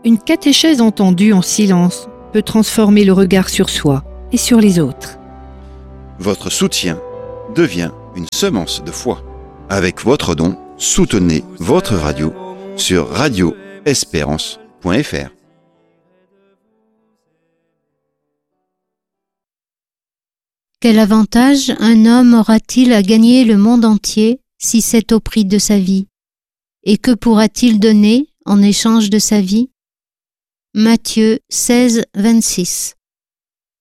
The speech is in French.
Une catéchèse entendue en silence peut transformer le regard sur soi et sur les autres. Votre soutien devient une semence de foi. Avec votre don, soutenez votre radio sur radioespérance.fr. Quel avantage un homme aura-t-il à gagner le monde entier si c'est au prix de sa vie? Et que pourra-t-il donner en échange de sa vie? Matthieu 16, 26.